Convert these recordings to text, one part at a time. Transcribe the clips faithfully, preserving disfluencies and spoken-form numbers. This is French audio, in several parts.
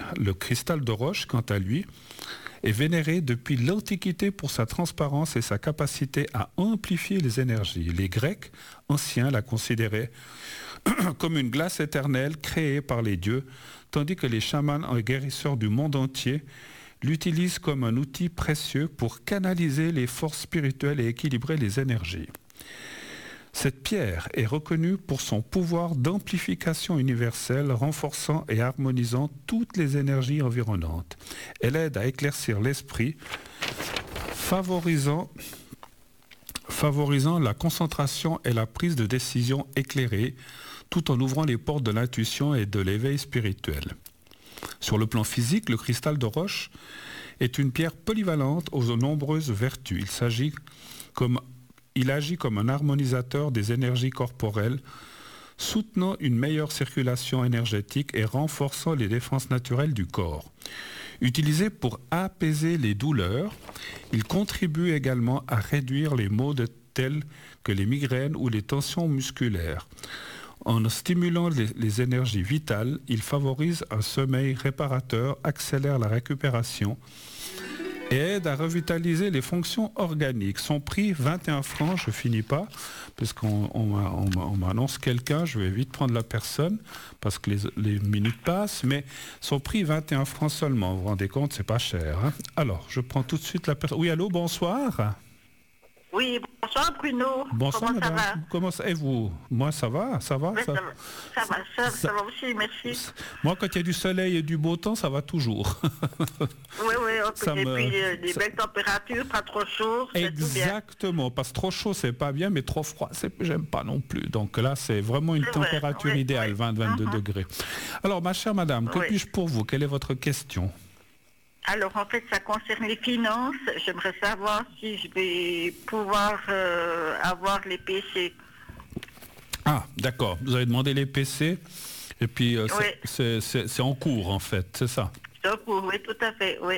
Le cristal de roche, quant à lui, est vénéré depuis l'Antiquité pour sa transparence et sa capacité à amplifier les énergies. Les Grecs anciens la considéraient comme une glace éternelle créée par les dieux, tandis que les chamans et guérisseurs du monde entier l'utilisent comme un outil précieux pour canaliser les forces spirituelles et équilibrer les énergies. Cette pierre est reconnue pour son pouvoir d'amplification universelle, renforçant et harmonisant toutes les énergies environnantes. Elle aide à éclaircir l'esprit, favorisant, favorisant la concentration et la prise de décision éclairée, tout en ouvrant les portes de l'intuition et de l'éveil spirituel. Sur le plan physique, le cristal de roche est une pierre polyvalente aux nombreuses vertus. Il s'agit comme Il agit comme un harmonisateur des énergies corporelles, soutenant une meilleure circulation énergétique et renforçant les défenses naturelles du corps. Utilisé pour apaiser les douleurs, il contribue également à réduire les maux de, tels que les migraines ou les tensions musculaires. En stimulant les, les énergies vitales, il favorise un sommeil réparateur, accélère la récupération et aide à revitaliser les fonctions organiques. Son prix, vingt et un francs, je finis pas, parce qu'on on, on, on m'annonce quelqu'un, je vais vite prendre la personne, parce que les, les minutes passent, mais son prix, vingt et un francs seulement, vous vous rendez compte, c'est pas cher. Hein. Alors, je prends tout de suite la personne. Oui, allô, bonsoir. Oui, bonsoir Bruno. Bonsoir Comment madame. ça va? Comment ça, et vous? Moi ça va, ça va, Oui, ça... ça va, ça va, ça, ça va aussi, merci. Moi quand il y a du soleil et du beau temps, ça va toujours. Oui, oui, Ça et me- puis euh, des ça- belles températures, pas trop chaud, c'est tout bien. Exactement, parce que trop chaud c'est pas bien, mais trop froid, c'est... j'aime pas non plus. Donc là c'est vraiment une C'est vrai, température oui, idéale, oui. vingt à vingt-deux Mhm. degrés. Alors ma chère madame, que Oui. puis-je pour vous? Quelle est votre question? Alors en fait, ça concerne les finances. J'aimerais savoir si je vais pouvoir euh, avoir les P C. Ah d'accord, vous avez demandé les P C, et puis euh, c'est- Oui. c'est- c'est c'est en cours en fait, c'est ça? Donc, oui, tout à fait, oui.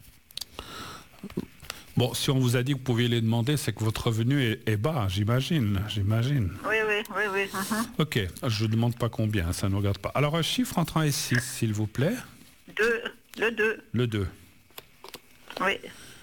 Bon, si on vous a dit que vous pouviez les demander, c'est que votre revenu est, est bas, j'imagine, j'imagine. Oui, oui, oui, oui. mhm. Ok, je ne demande pas combien, ça ne regarde pas. Alors un chiffre entre un et six, s'il vous plaît. Deux, le deux, Le deux. oui.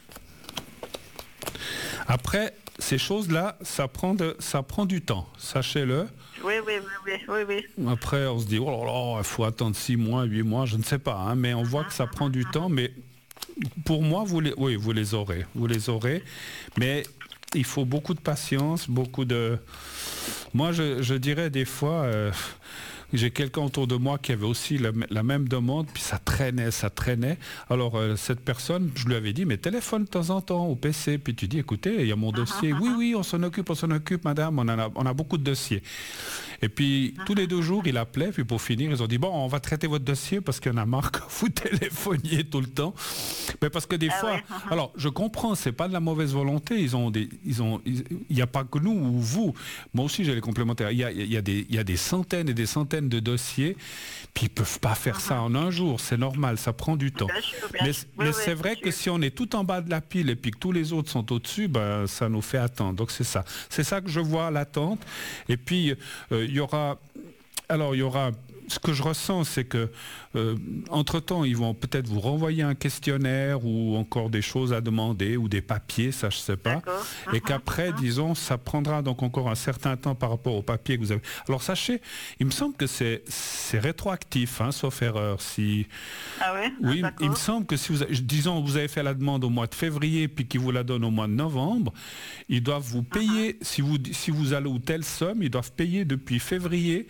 Après, ces choses-là, ça prend, de, ça prend du temps, sachez-le. Oui, oui, oui, oui, oui, oui. Après, on se dit, oh là là, il faut attendre six mois, huit mois, je ne sais pas, hein, mais on voit que ça prend du temps, mais pour moi, vous les, oui, vous les aurez, vous les aurez, mais il faut beaucoup de patience, beaucoup de... Moi, je, je dirais des fois, euh, j'ai quelqu'un autour de moi qui avait aussi la, la même demande, puis ça traînait, ça traînait. Alors, euh, cette personne, je lui avais dit, mais téléphone de temps en temps au P C, puis tu dis, écoutez, il y a mon dossier. Oui, oui, on s'en occupe, on s'en occupe, madame, on, en a, on a beaucoup de dossiers. Et puis, tous les deux jours, il appelait, puis pour finir, ils ont dit, bon, on va traiter votre dossier parce qu'il y en a marre que vous téléphoniez tout le temps. Mais parce que des Ah fois, ouais, uh-huh. alors, je comprends, c'est pas de la mauvaise volonté, ils ont des, ils ont, il n'y a pas que nous ou vous. Moi aussi, j'ai les complémentaires. Il y a, il y a des, il y a des centaines et des centaines de dossiers, puis ils peuvent pas faire ça en un jour, c'est normal, ça prend du temps. Bien sûr, bien Mais, sûr. mais Oui, c'est oui, vrai bien que sûr. si on est tout en bas de la pile et puis que tous les autres sont au-dessus, ben, ça nous fait attendre. Donc c'est ça. C'est ça que je vois à l'attente. Et puis, euh, il y aura... Alors, il y aura... Ce que je ressens, c'est que, euh, entre-temps, ils vont peut-être vous renvoyer un questionnaire ou encore des choses à demander ou des papiers, ça je sais pas. D'accord. Et Mhm, qu'après, mhm. disons, ça prendra donc encore un certain temps par rapport aux papiers que vous avez. Alors sachez, il me semble que c'est c'est rétroactif, hein, sauf erreur. Si Ah oui, oui, d'accord. il me semble que si vous, avez- disons, vous avez fait la demande au mois de février, puis qu'ils vous la donnent au mois de novembre, ils doivent vous payer, si vous, si vous allez où telle somme, ils doivent payer depuis février.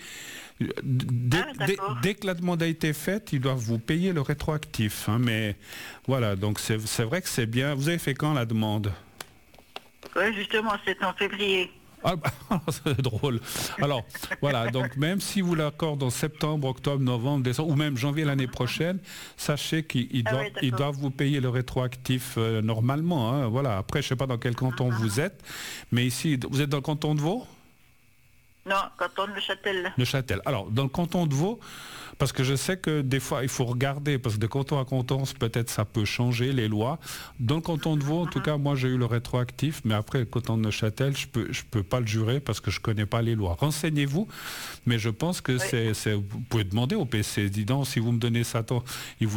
Dès, Ah, dès- d'accord. dès que la demande a été faite, ils doivent vous payer le rétroactif. hein, mais voilà, donc c'est c'est vrai que c'est bien. Vous avez fait quand la demande? Oui, justement, c'est en février. Ah, bah, c'est drôle. Alors, voilà, donc même si vous l'accordez en septembre, octobre, novembre, décembre, ou même janvier l'année prochaine, sachez qu'ils ils Ah doivent, oui, d'accord. ils doivent vous payer le rétroactif euh, normalement. hein, voilà. Après, je ne sais pas dans quel canton vous êtes, mais ici, vous êtes dans le canton de Vaud? Non, canton de Châtel. Neuchâtel. Alors, dans le canton de Vaud, parce que je sais que des fois, il faut regarder, parce que de canton à canton, peut-être ça peut changer, les lois. Dans le canton de Vaud, en tout cas, moi, j'ai eu le rétroactif, mais après, le canton de Neuchâtel, je peux, je peux pas le jurer parce que je connais pas les lois. Renseignez-vous, mais je pense que Oui. c'est, c'est, vous pouvez demander au P C, dis donc, si vous me donnez ça, tant, il vous